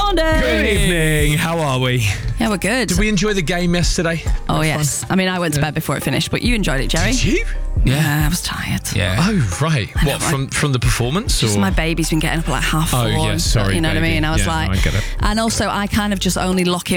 morning. Good evening. How are we? Yeah, we're good. Did we enjoy the game yesterday? Oh, yes. I mean, I went to bed before it finished, but you enjoyed it, Jerry. Did you? Yeah, I was tired. Yeah. Oh, right. What, from the performance? Just or? my baby's been getting up at like 4:30. Oh, yeah, sorry, You know what I baby. mean? I was Yeah, like... no, I get it. And also, I kind of just only lock in